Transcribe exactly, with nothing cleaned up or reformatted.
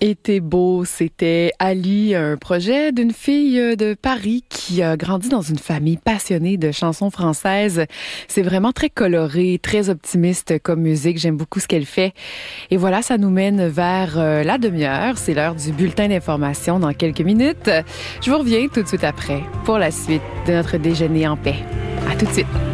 Était beau, c'était Ali, un projet d'une fille de Paris qui a grandi dans une famille passionnée de chansons françaises. C'est vraiment très coloré, très optimiste comme musique. J'aime beaucoup ce qu'elle fait. Et voilà, ça nous mène vers euh, la demi-heure. C'est l'heure du bulletin d'information dans quelques minutes. Je vous reviens tout de suite après pour la suite de notre déjeuner en paix. À tout de suite.